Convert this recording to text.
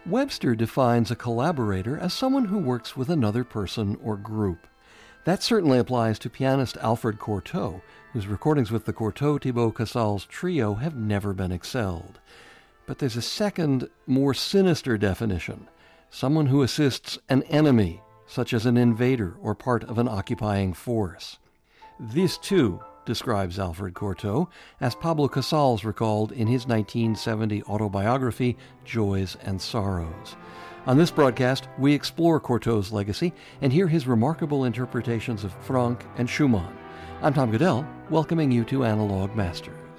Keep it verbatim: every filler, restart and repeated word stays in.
Webster defines a collaborator as someone who works with another person or group. That certainly applies to pianist Alfred Cortot, whose recordings with the Cortot-Thibaut Casals trio have never been excelled. But there's a second, more sinister definition: someone who assists an enemy, such as an invader or part of an occupying force. This, too, describes Alfred Cortot, as Pablo Casals recalled in his nineteen seventy autobiography, Joys and Sorrows. On this broadcast, we explore Cortot's legacy and hear his remarkable interpretations of Franck and Schumann. I'm Tom Goodell, welcoming you to Analog Masters.